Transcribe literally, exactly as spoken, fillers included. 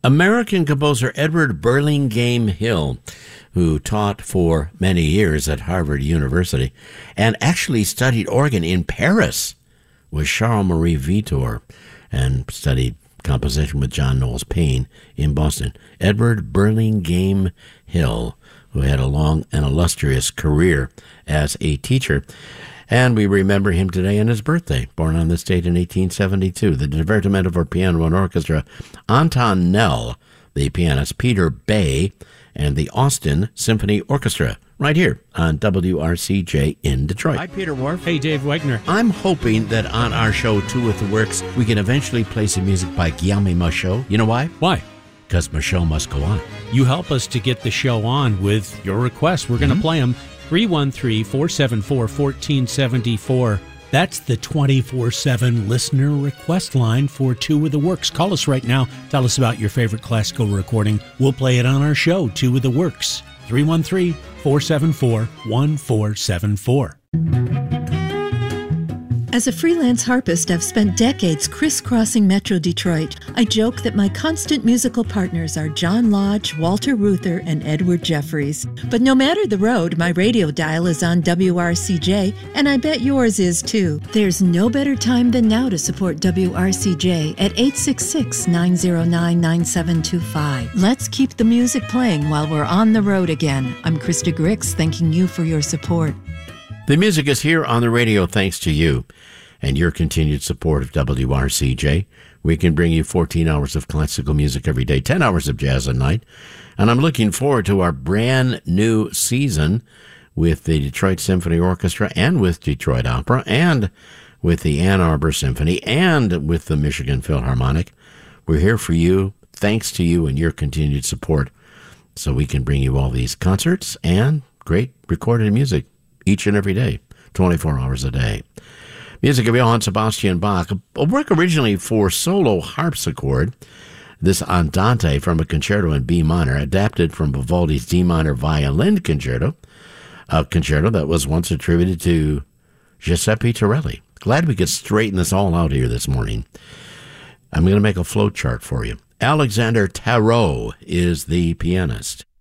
American composer Edward Burlingame Hill, who taught for many years at Harvard University and actually studied organ in Paris with Charles-Marie Vitor and studied composition with John Knowles Payne in Boston. Edward Burlingame Hill, who had a long and illustrious career as a teacher. And we remember him today on his birthday, born on this date in eighteen seventy-two. The Divertimento for Piano and Orchestra, Anton Nell, the pianist, Peter Bay, and the Austin Symphony Orchestra, right here on W R C J in Detroit. Hi, Peter Wharf. Hey, Dave Wegner. I'm hoping that on our show, Two with the Works, we can eventually play some music by Guillaume Michaud. You know why? Why? Because Michaud must go on. You help us to get the show on with your requests. We're going to mm-hmm. play them. three one three, four seven four, one four seven four. That's the twenty-four seven listener request line for Two with the Works. Call us right now. Tell us about your favorite classical recording. We'll play it on our show, Two with the Works. three one three, four seven four, one four seven four. As a freelance harpist, I've spent decades crisscrossing Metro Detroit. I joke that my constant musical partners are John Lodge, Walter Reuther, and Edward Jeffries. But no matter the road, my radio dial is on W R C J, and I bet yours is too. There's no better time than now to support W R C J at eight six six, nine zero nine, nine seven two five. Let's keep the music playing while we're on the road again. I'm Krista Grix, thanking you for your support. The music is here on the radio thanks to you and your continued support of W R C J. We can bring you fourteen hours of classical music every day, ten hours of jazz at night. And I'm looking forward to our brand new season with the Detroit Symphony Orchestra and with Detroit Opera and with the Ann Arbor Symphony and with the Michigan Philharmonic. We're here for you, thanks to you and your continued support, so we can bring you all these concerts and great recorded music each and every day, twenty-four hours a day. Music of Johann Sebastian Bach, a work originally for solo harpsichord, this Andante from a concerto in B minor, adapted from Vivaldi's D minor violin concerto, a concerto that was once attributed to Giuseppe Torelli. Glad we could straighten this all out here this morning. I'm going to make a flow chart for you. Alexander Tarot is the pianist.